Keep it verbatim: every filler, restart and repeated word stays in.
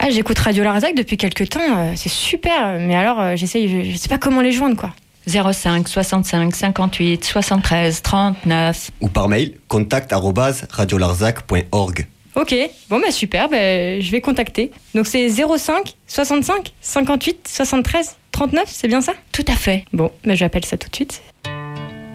Ah, j'écoute Radio Larzac depuis quelques temps, euh, c'est super, mais alors euh, j'essaye, je, je sais pas comment les joindre, quoi. zéro cinq soixante-cinq cinquante-huit soixante-treize trente-neuf Ou par mail, contact arobase radiolarzac point org. Ok, bon bah super, bah, je vais contacter. Donc c'est zéro cinq soixante-cinq cinquante-huit soixante-treize trente-neuf, c'est bien ça ? Tout à fait. Bon, bah, j'appelle ça tout de suite.